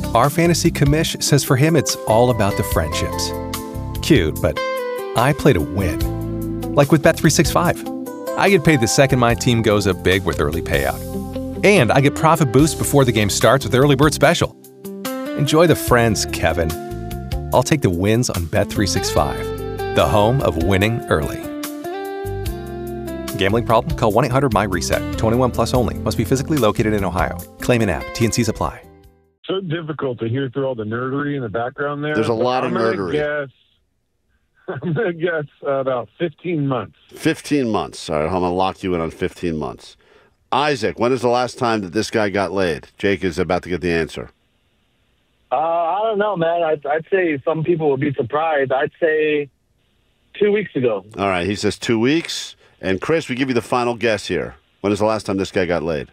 Our fantasy commish says for him it's all about the friendships. Cute, but I play to win. Like with Bet365. I get paid the second my team goes up big with early payout. And I get profit boost before the game starts with Early Bird Special. Enjoy the friends, Kevin. I'll take the wins on Bet365, the home of winning early. Gambling problem? Call 1-800-MY-RESET. 21 plus only. Must be physically located in Ohio. Claim in app. T&Cs apply. So difficult to hear through all the nerdery in the background there. There's a lot of nerdery. I'm going to guess about 15 months. 15 months. All right, I'm going to lock you in on 15 months. Isaac, when is the last time that this guy got laid? Jake is about to get the answer. I don't know, man. I'd say some people would be surprised. I'd say 2 weeks ago. All right, he says 2 weeks. And Chris, we give you the final guess here. When is the last time this guy got laid?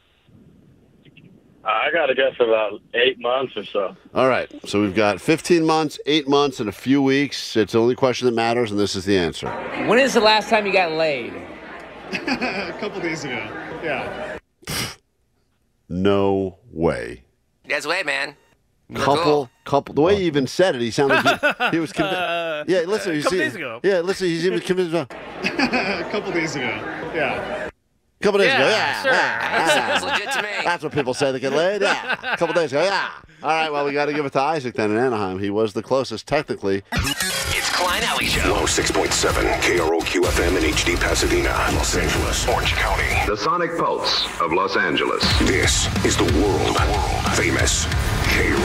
I got to guess about 8 months or so. All right, so we've got 15 months, 8 months, and a few weeks. It's the only question that matters, and this is the answer. When is the last time you got laid? A couple days ago. Yeah. No way. That's way, man. Couple. The way he even said it, he sounded like he was convinced. Yeah, listen. A couple days ago. Yeah, listen. He's even convinced. A couple days ago. Yeah. A couple days ago. Yeah, sure. yeah. Sounds legit to me. That's what people say they get laid. Yeah. A couple days ago. Yeah. All right. Well, we got to give it to Isaac then in Anaheim. He was the closest, technically. It's Klein Alley Show. 106.7 KROQ FM in HD Pasadena, Los Angeles, Orange County. The Sonic Pulse of Los Angeles. This is the world famous KROQ.